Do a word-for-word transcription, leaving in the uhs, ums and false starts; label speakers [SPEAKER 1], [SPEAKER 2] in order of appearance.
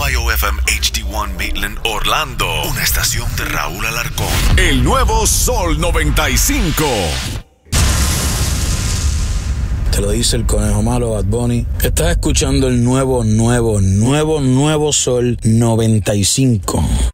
[SPEAKER 1] W F M H D uno Maitland, Orlando. Una estación de Raúl Alarcón.
[SPEAKER 2] El nuevo Sol noventa y cinco.
[SPEAKER 3] Te lo dice el conejo malo, Bad Bunny. Estás escuchando el nuevo, nuevo, nuevo, nuevo Sol noventa y cinco.